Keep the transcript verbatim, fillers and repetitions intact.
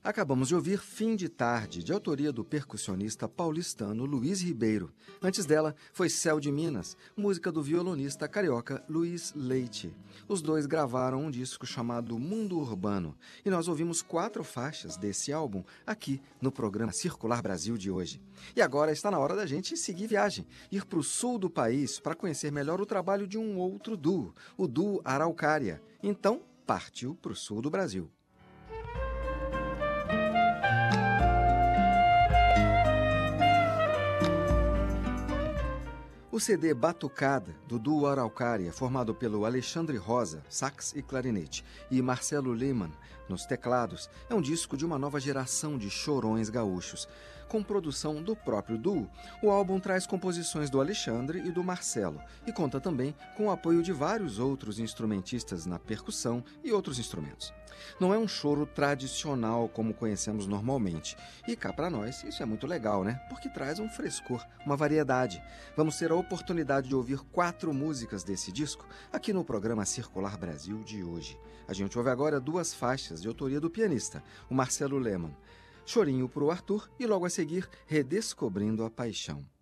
Acabamos de ouvir Fim de Tarde, de autoria do percussionista paulistano Luiz Ribeiro. Antes dela foi Céu de Minas, música do violonista carioca Luiz Leite. Os dois gravaram um disco chamado Mundo Urbano e nós ouvimos quatro faixas desse álbum aqui no programa Circular Brasil de hoje. E agora está na hora da gente seguir viagem, ir para o sul do país para conhecer melhor o trabalho de um outro duo, o duo Araucária. Então, partiu para o sul do Brasil. O C D Batucada, do duo Araucária, formado pelo Alexandre Rosa, sax e clarinete, e Marcelo Lehmann, nos teclados, é um disco de uma nova geração de chorões gaúchos. Com produção do próprio duo, o álbum traz composições do Alexandre e do Marcelo, e conta também com o apoio de vários outros instrumentistas na percussão e outros instrumentos. Não é um choro tradicional como conhecemos normalmente, e cá para nós isso é muito legal, né? Porque traz um frescor, uma variedade. Vamos ter a oportunidade de ouvir quatro músicas desse disco aqui no programa Circular Brasil de hoje. A gente ouve agora duas faixas de autoria do pianista, o Marcelo Lehmann. Chorinho pro Arthur e logo a seguir Redescobrindo a Paixão.